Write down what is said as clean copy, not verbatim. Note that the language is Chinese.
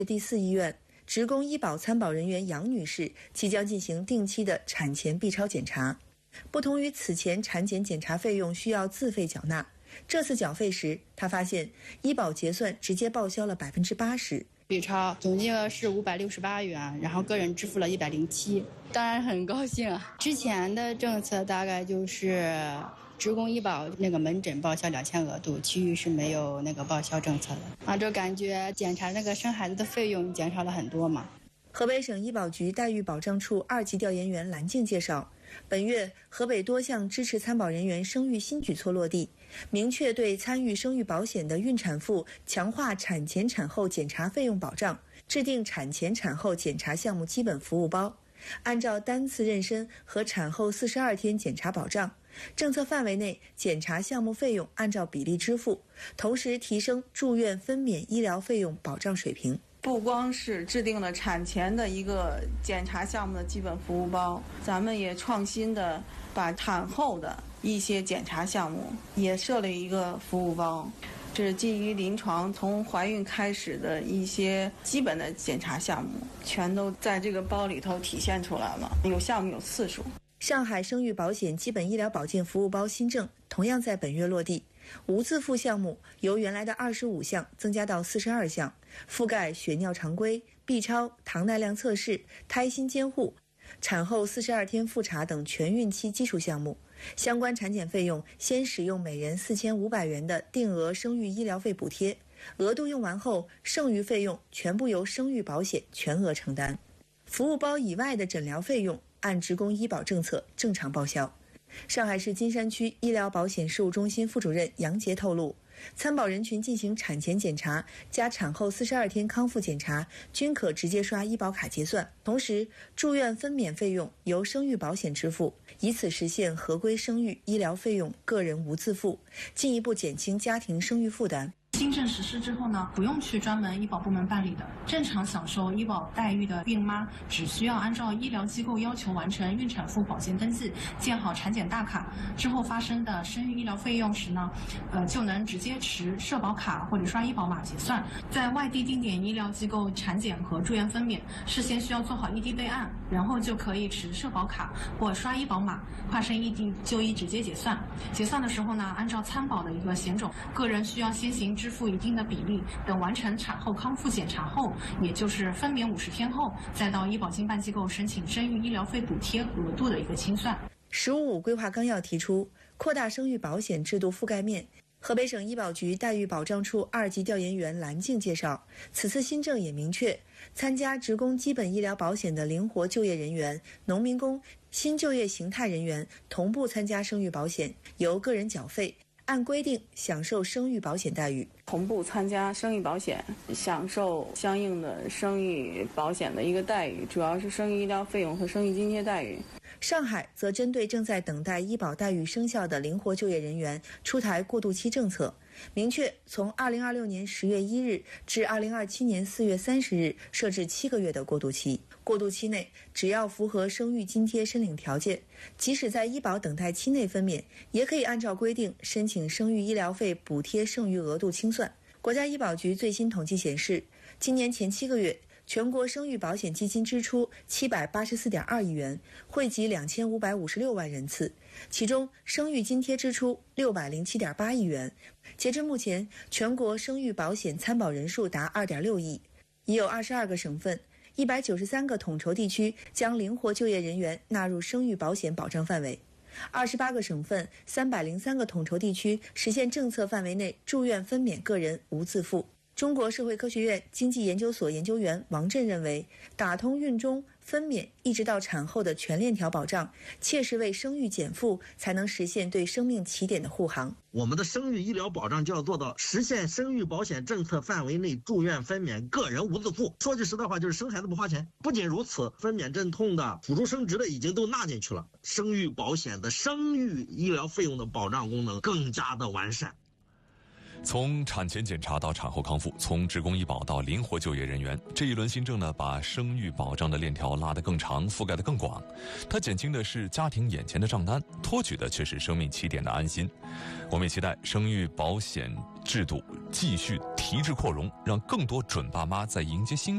第4医院职工医保参保人员杨女士即将进行定期的产前 B 超检查。不同于此前产检检查费用需要自费缴纳，这次缴费时，她发现医保结算直接报销了80%。 B 超总金额是568元，然后个人支付了107，当然很高兴啊。之前的政策大概就是职工医保那个门诊报销2000额度，其余是没有那个报销政策的啊，就感觉检查那个生孩子的费用减少了很多嘛。 河北省医保局待遇保障处2级调研员蓝静介绍，本月河北多项支持参保人员生育新举措落地，明确对参与生育保险的孕产妇强化产前产后检查费用保障，制定产前产后检查项目基本服务包，按照单次妊娠和产后42天检查保障，政策范围内检查项目费用按照比例支付，同时提升住院分娩医疗费用保障水平。 不光是制定了产前的一个检查项目的基本服务包，咱们也创新的把产后的一些检查项目也设了一个服务包，这是基于临床从怀孕开始的一些基本的检查项目，全都在这个包里头体现出来了，有项目有次数。 上海生育保险基本医疗保健服务包新政同样在本月落地，无自付项目由原来的25项增加到42项，覆盖血尿常规、B 超、糖耐量测试、胎心监护、产后42天复查等全孕期基础项目。相关产检费用先使用每人4500元的定额生育医疗费补贴，额度用完后，剩余费用全部由生育保险全额承担。服务包以外的诊疗费用按职工医保政策正常报销。上海市金山区医疗保险事务中心副主任杨杰透露，参保人群进行产前检查加产后42天康复检查均可直接刷医保卡结算，同时住院分娩费用由生育保险支付，以此实现合规生育医疗费用个人无自付，进一步减轻家庭生育负担。 新政实施之后呢，不用去专门医保部门办理的，正常享受医保待遇的孕妈，只需要按照医疗机构要求完成孕产妇保健登记，建好产检大卡，之后发生的生育医疗费用时呢，就能直接持社保卡或者刷医保码结算。在外地定点医疗机构产检和住院分娩，事先需要做好异地备案，然后就可以持社保卡或刷医保码，跨省异地就医直接结算。结算的时候呢，按照参保的一个险种，个人需要先行支付一定的比例，等完成产后康复检查后，也就是分娩50天后，再到医保经办机构申请生育医疗费补贴额度的一个清算。 “15+5”规划纲要提出扩大生育保险制度覆盖面。河北省医保局待遇保障处2级调研员蓝静介绍，此次新政也明确，参加职工基本医疗保险的灵活就业人员、农民工、新就业形态人员同步参加生育保险，由个人缴费，按规定享受生育保险待遇。 同步参加生育保险，享受相应的生育保险的一个待遇，主要是生育医疗费用和生育津贴待遇。 上海则针对正在等待医保待遇生效的灵活就业人员出台过渡期政策，明确从2026年10月1日至2027年4月30日设置7个月的过渡期。过渡期内，只要符合生育津贴申领条件，即使在医保等待期内分娩，也可以按照规定申请生育医疗费补贴剩余额度清算。国家医保局最新统计显示，今年前7个月，全国生育保险基金支出784.2亿元，惠及2556万人次，其中生育津贴支出607.8亿元。截至目前，全国生育保险参保人数达2.6亿，已有22个省份、193个统筹地区将灵活就业人员纳入生育保险保障范围。28个省份、303个统筹地区实现政策范围内住院分娩个人无自付。中国社会科学院经济研究所研究员王震认为，打通孕中、分娩一直到产后的全链条保障，切实为生育减负，才能实现对生命起点的护航。 我们的生育医疗保障就要做到实现生育保险政策范围内住院分娩个人无自付。说句实在话，就是生孩子不花钱。不仅如此，分娩阵痛的、辅助生殖的已经都纳进去了。生育保险的生育医疗费用的保障功能更加的完善。 从产前检查到产后康复，从职工医保到灵活就业人员，这一轮新政呢，把生育保障的链条拉得更长，覆盖得更广。它减轻的是家庭眼前的账单，托举的却是生命起点的安心。我们也期待生育保险制度继续提质扩容，让更多准爸妈在迎接新